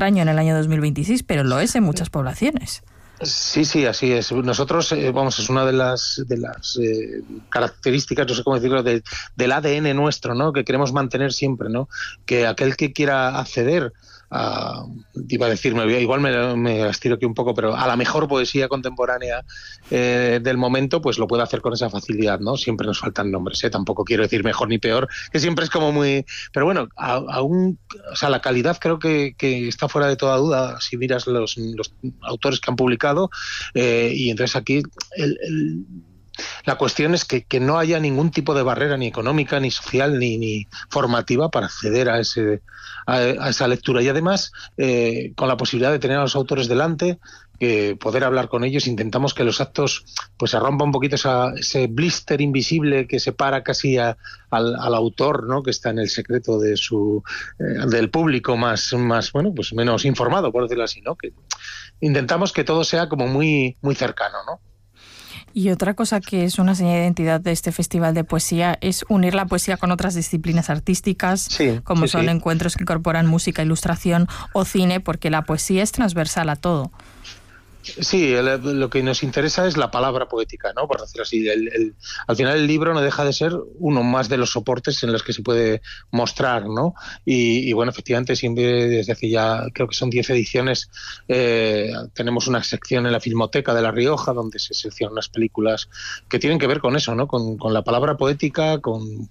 extraño en el año 2026, pero lo es en muchas poblaciones. Sí, así es. Nosotros, es una de las características, no sé cómo decirlo, del ADN nuestro, ¿no? Que queremos mantener siempre, ¿no? Que aquel que quiera acceder iba a decir, igual me estiro aquí un poco, pero a la mejor poesía contemporánea del momento, pues lo puede hacer con esa facilidad, ¿no? Siempre nos faltan nombres, tampoco quiero decir mejor ni peor, que siempre es como muy... Pero bueno, aún, o sea, la calidad creo que está fuera de toda duda si miras los autores que han publicado, y entonces aquí la cuestión es que no haya ningún tipo de barrera, ni económica, ni social, ni formativa para acceder a esa lectura. Y además, con la posibilidad de tener a los autores delante, poder hablar con ellos, intentamos que los actos pues se rompa un poquito ese blister invisible que separa casi al autor, ¿no? Que está en el secreto de del público más pues menos informado, por decirlo así, ¿no? Que intentamos que todo sea como muy, muy cercano, ¿no? Y otra cosa que es una señal de identidad de este Festival de Poesía es unir la poesía con otras disciplinas artísticas, como son encuentros que incorporan música, ilustración o cine, porque la poesía es transversal a todo. Sí, lo que nos interesa es la palabra poética, ¿no? Por decirlo así. Al final el libro no deja de ser uno más de los soportes en los que se puede mostrar, ¿no? Y bueno, efectivamente, siempre desde hace ya, creo que son 10 ediciones, tenemos una sección en la Filmoteca de La Rioja donde se seleccionan unas películas que tienen que ver con eso, ¿no? Con la palabra poética, con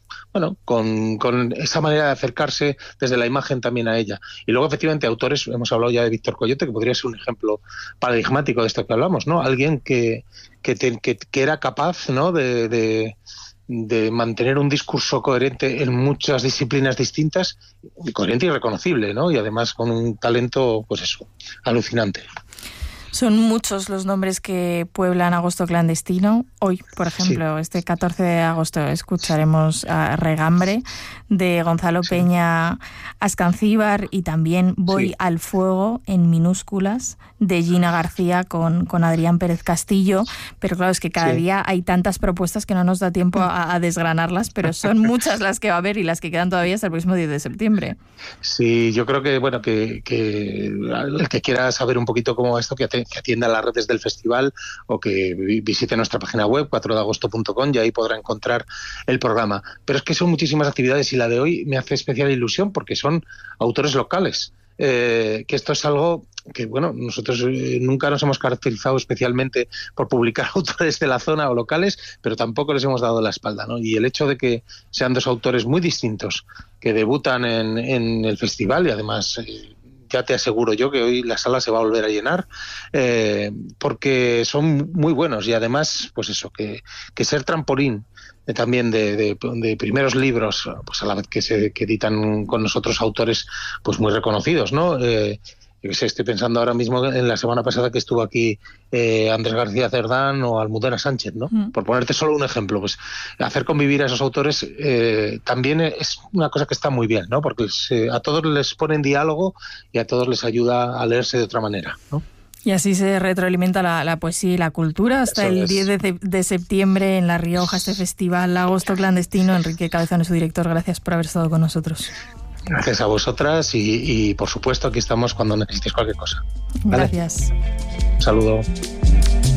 esa manera de acercarse desde la imagen también a ella. Y luego, efectivamente, autores, hemos hablado ya de Víctor Coyote, que podría ser un ejemplo paradigmático de esto que hablamos, ¿no? Alguien que era capaz, ¿no? de mantener un discurso coherente en muchas disciplinas distintas, coherente y reconocible, ¿no? Y además con un talento, pues eso, alucinante. Son muchos los nombres que pueblan Agosto Clandestino. Hoy, por ejemplo, este 14 de agosto escucharemos a Regambre, de Gonzalo Peña Ascancíbar, y también Voy al fuego, en minúsculas, de Gina García con Adrián Pérez Castillo. Pero claro, es que cada día hay tantas propuestas que no nos da tiempo a desgranarlas, pero son muchas las que va a haber y las que quedan todavía hasta el próximo 10 de septiembre. Sí, yo creo que el que quiera saber un poquito cómo va esto, que atienda las redes del festival o que visite nuestra página web 4deagosto.com, y ahí podrá encontrar el programa. Pero es que son muchísimas actividades y la de hoy me hace especial ilusión porque son autores locales. Que esto es algo que, bueno, nosotros nunca nos hemos caracterizado especialmente por publicar autores de la zona o locales, pero tampoco les hemos dado la espalda, ¿no? Y el hecho de que sean dos autores muy distintos que debutan en el festival, y además ya te aseguro yo que hoy la sala se va a volver a llenar, porque son muy buenos, y además, pues eso, que ser trampolín también de primeros libros, pues a la vez que editan con nosotros autores pues muy reconocidos, ¿no? Estoy pensando ahora mismo en la semana pasada que estuvo aquí Andrés García Cerdán o Almudena Sánchez, ¿no? Por ponerte solo un ejemplo, pues hacer convivir a esos autores también es una cosa que está muy bien, ¿no? Porque a todos les pone en diálogo y a todos les ayuda a leerse de otra manera, ¿no? Y así se retroalimenta la poesía y la cultura hasta el 10 de septiembre en La Rioja, este festival Agosto Clandestino. Enrique Cabezón, su director, gracias por haber estado con nosotros. Gracias a vosotras y por supuesto aquí estamos cuando necesitéis cualquier cosa. ¿Vale? Gracias. Un saludo.